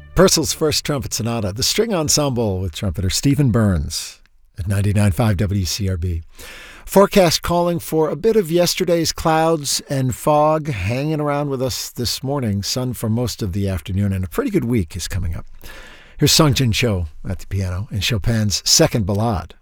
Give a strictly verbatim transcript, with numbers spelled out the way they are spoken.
Purcell's First Trumpet Sonata, the string ensemble with trumpeter Stephen Burns at ninety-nine point five W C R B. Forecast calling for a bit of yesterday's clouds and fog hanging around with us this morning. Sun for most of the afternoon, and a pretty good week is coming up. Here's Sung Jin Cho at the piano in Chopin's Second Ballade.